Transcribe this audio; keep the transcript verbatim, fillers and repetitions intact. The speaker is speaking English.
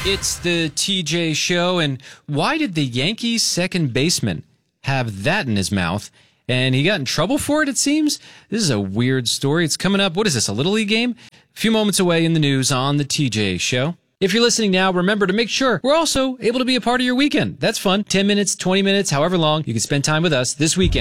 It's the T J Show, and why did the Yankees second baseman have that in his mouth? And he got in trouble for it, it seems? This is a weird story. It's coming up. What is this, a Little League game? A few moments away in the news on the T J Show. If you're listening now, remember to make sure we're also able to be a part of your weekend. That's fun. ten minutes, twenty minutes, however long you can spend time with us this weekend.